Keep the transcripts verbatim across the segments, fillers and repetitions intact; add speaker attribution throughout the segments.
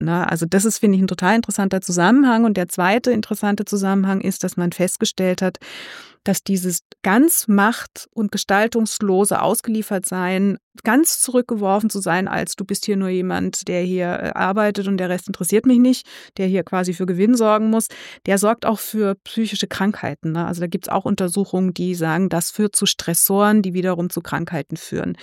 Speaker 1: Ne? Also das ist, finde ich, ein total interessanter Zusammenhang. Und der zweite interessante Zusammenhang ist, dass man festgestellt hat, dass dieses ganz macht- und gestaltungslose Ausgeliefertsein, ganz zurückgeworfen zu sein, als du bist hier nur jemand, der hier arbeitet und der Rest interessiert mich nicht, der hier quasi für Gewinn sorgen muss, der sorgt auch für psychische Krankheiten. Ne? Also da gibt es auch Untersuchungen, die sagen, das führt zu Stressoren, die wiederum zu Krankheiten führen.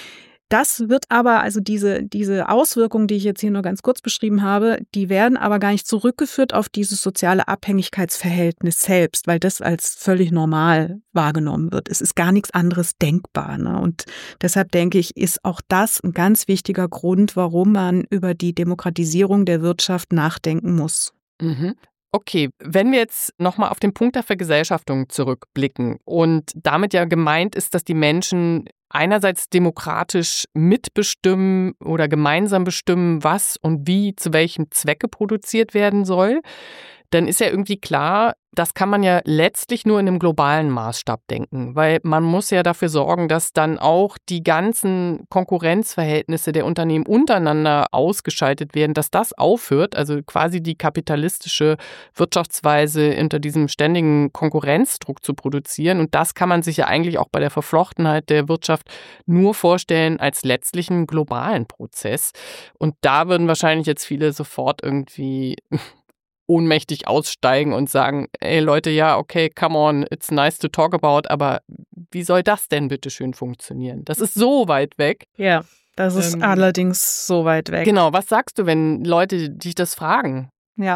Speaker 1: Das wird aber, also diese, diese Auswirkungen, die ich jetzt hier nur ganz kurz beschrieben habe, die werden aber gar nicht zurückgeführt auf dieses soziale Abhängigkeitsverhältnis selbst, weil das als völlig normal wahrgenommen wird. Es ist gar nichts anderes denkbar. Ne? Und deshalb denke ich, ist auch das ein ganz wichtiger Grund, warum man über die Demokratisierung der Wirtschaft nachdenken muss.
Speaker 2: Mhm. Okay, wenn wir jetzt nochmal auf den Punkt der Vergesellschaftung zurückblicken und damit ja gemeint ist, dass die Menschen einerseits demokratisch mitbestimmen oder gemeinsam bestimmen, was und wie zu welchem Zwecke produziert werden soll, dann ist ja irgendwie klar, das kann man ja letztlich nur in einem globalen Maßstab denken, weil man muss ja dafür sorgen, dass dann auch die ganzen Konkurrenzverhältnisse der Unternehmen untereinander ausgeschaltet werden, dass das aufhört, also quasi die kapitalistische Wirtschaftsweise unter diesem ständigen Konkurrenzdruck zu produzieren. Und das kann man sich ja eigentlich auch bei der Verflochtenheit der Wirtschaft nur vorstellen als letztlichen globalen Prozess. Und da würden wahrscheinlich jetzt viele sofort irgendwie ohnmächtig aussteigen und sagen, ey Leute, ja, okay, come on, it's nice to talk about, aber wie soll das denn bitte schön funktionieren? Das ist so weit weg.
Speaker 1: Ja, das ist ähm, allerdings so weit weg.
Speaker 2: Genau, was sagst du, wenn Leute dich das fragen?
Speaker 1: Ja,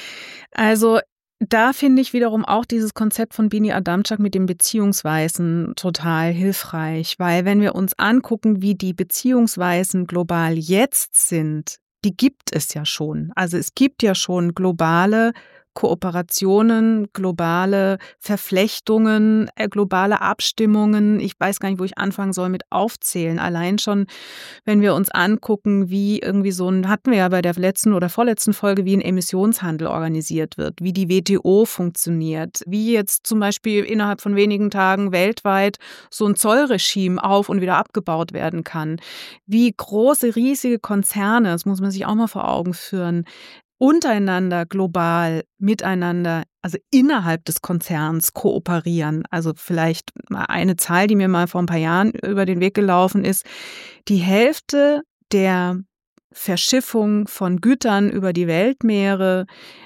Speaker 1: also da finde ich wiederum auch dieses Konzept von Bini Adamczak mit den Beziehungsweisen total hilfreich, weil wenn wir uns angucken, wie die Beziehungsweisen global jetzt sind, die gibt es ja schon. Also es gibt ja schon globale Kooperationen, globale Verflechtungen, äh, globale Abstimmungen. Ich weiß gar nicht, wo ich anfangen soll mit aufzählen. Allein schon, wenn wir uns angucken, wie irgendwie so ein, hatten wir ja bei der letzten oder vorletzten Folge, wie ein Emissionshandel organisiert wird, wie die W T O funktioniert, wie jetzt zum Beispiel innerhalb von wenigen Tagen weltweit so ein Zollregime auf und wieder abgebaut werden kann, wie große, riesige Konzerne, das muss man sich auch mal vor Augen führen, untereinander global, miteinander, also innerhalb des Konzerns kooperieren. Also vielleicht mal eine Zahl, die mir mal vor ein paar Jahren über den Weg gelaufen ist. Die Hälfte der Verschiffung von Gütern über die Weltmeere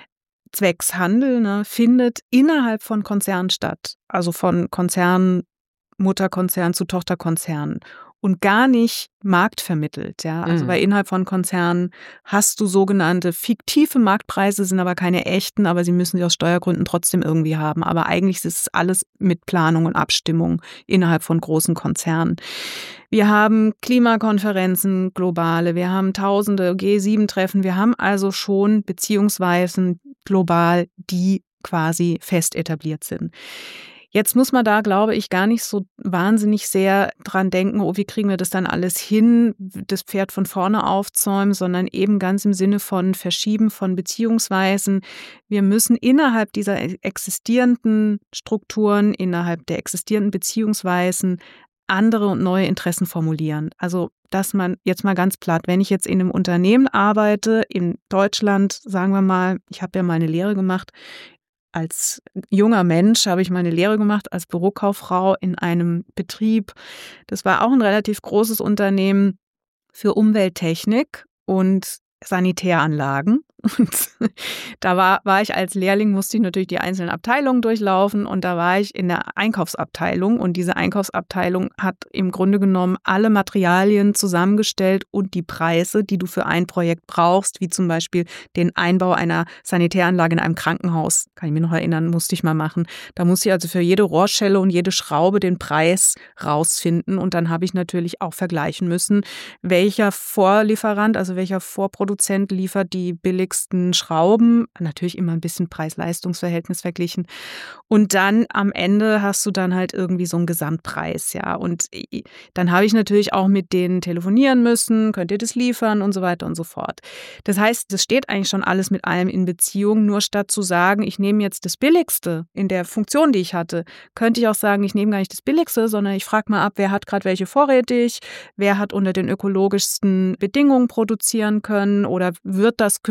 Speaker 1: zwecks Handel, ne, findet innerhalb von Konzernen statt. Also von Konzernen, Mutterkonzern zu Tochterkonzernen. Und gar nicht marktvermittelt, ja. Also, mhm. weil innerhalb von Konzernen hast du sogenannte fiktive Marktpreise, sind aber keine echten, aber sie müssen sie aus Steuergründen trotzdem irgendwie haben. Aber eigentlich ist es alles mit Planung und Abstimmung innerhalb von großen Konzernen. Wir haben Klimakonferenzen, globale, wir haben tausende G sieben Treffen, wir haben also schon Beziehungsweisen global, die quasi fest etabliert sind. Jetzt muss man da, glaube ich, gar nicht so wahnsinnig sehr dran denken, oh, wie kriegen wir das dann alles hin, das Pferd von vorne aufzäumen, sondern eben ganz im Sinne von Verschieben von Beziehungsweisen. Wir müssen innerhalb dieser existierenden Strukturen, innerhalb der existierenden Beziehungsweisen andere und neue Interessen formulieren. Also, dass man jetzt mal ganz platt, wenn ich jetzt in einem Unternehmen arbeite, in Deutschland, sagen wir mal, ich habe ja mal eine Lehre gemacht, als junger Mensch habe ich meine Lehre gemacht als Bürokauffrau in einem Betrieb. Das war auch ein relativ großes Unternehmen für Umwelttechnik und Sanitäranlagen. Und da war, war ich als Lehrling, musste ich natürlich die einzelnen Abteilungen durchlaufen und da war ich in der Einkaufsabteilung und diese Einkaufsabteilung hat im Grunde genommen alle Materialien zusammengestellt und die Preise, die du für ein Projekt brauchst, wie zum Beispiel den Einbau einer Sanitäranlage in einem Krankenhaus, kann ich mich noch erinnern, musste ich mal machen. Da musste ich also für jede Rohrschelle und jede Schraube den Preis rausfinden und dann habe ich natürlich auch vergleichen müssen, welcher Vorlieferant, also welcher Vorproduzent liefert die billigsten Schrauben, natürlich immer ein bisschen Preis-Leistungs-Verhältnis verglichen. Und dann am Ende hast du dann halt irgendwie so einen Gesamtpreis, ja. Und dann habe ich natürlich auch mit denen telefonieren müssen, könnt ihr das liefern und so weiter und so fort. Das heißt, das steht eigentlich schon alles mit allem in Beziehung, nur statt zu sagen, ich nehme jetzt das Billigste in der Funktion, die ich hatte, könnte ich auch sagen, ich nehme gar nicht das Billigste, sondern ich frage mal ab, wer hat gerade welche vorrätig, wer hat unter den ökologischsten Bedingungen produzieren können oder wird das